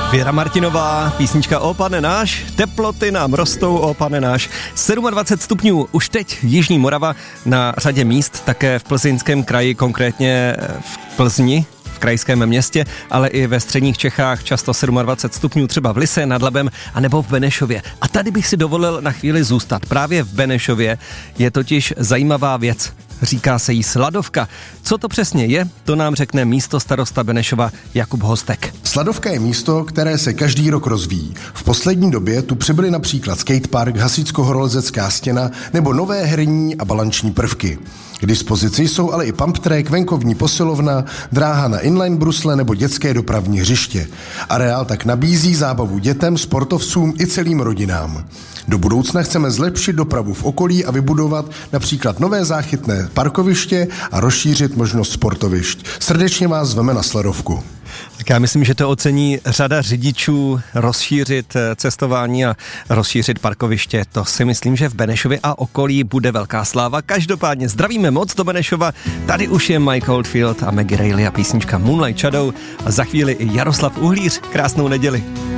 Věra Martinová, písnička O Pane náš, teploty nám rostou, O Pane náš. 27 stupňů, už teď Jižní Morava, na řadě míst, také v Plzeňském kraji, konkrétně v Plzni, v krajském městě, ale i ve středních Čechách často 27 stupňů, třeba v Lysé nad Labem anebo v Benešově. A tady bych si dovolil na chvíli zůstat. Právě v Benešově je totiž zajímavá věc. Říká se jí Sladovka. Co to přesně je, to nám řekne místostarosta Benešova Jakub Hostek. Sladovka je místo, které se každý rok rozvíjí. V poslední době tu přibyly například skatepark, hasičsko-horolezecká stěna nebo nové herní a balanční prvky. K dispozici jsou ale i pump track, venkovní posilovna, dráha na inline brusle nebo dětské dopravní hřiště. Areál tak nabízí zábavu dětem, sportovcům i celým rodinám. Do budoucna chceme zlepšit dopravu v okolí a vybudovat například nové záchytné parkoviště a rozšířit možnost sportovišť. Srdečně vás zveme na Sladovku. Tak já myslím, že to ocení řada řidičů, rozšířit cestování a rozšířit parkoviště. To si myslím, že v Benešově a okolí bude velká sláva. Každopádně zdravíme moc do Benešova. Tady už je Mike Oldfield a Maggie Reilly a písnička Moonlight Shadow. A za chvíli i Jaroslav Uhlíř. Krásnou neděli.